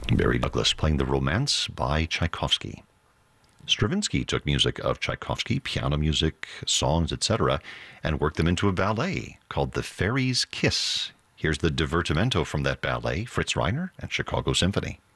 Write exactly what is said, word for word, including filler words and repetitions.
Barry Douglas playing the Romance by Tchaikovsky. Stravinsky took music of Tchaikovsky, piano music, songs, et cetera, and worked them into a ballet called The Fairy's Kiss. Here's the divertimento from that ballet, Fritz Reiner and Chicago Symphony.